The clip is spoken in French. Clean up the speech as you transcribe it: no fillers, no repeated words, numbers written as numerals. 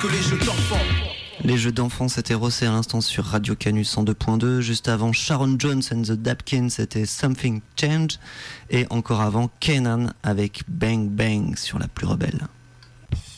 que les jeux d'enfants. Les jeux d'enfants, c'était Rossé à l'instant sur Radio Canus 102.2. Juste avant, Sharon Jones and the Dapkins, c'était Something Change. Et encore avant, Kenan avec Bang Bang sur la plus rebelle.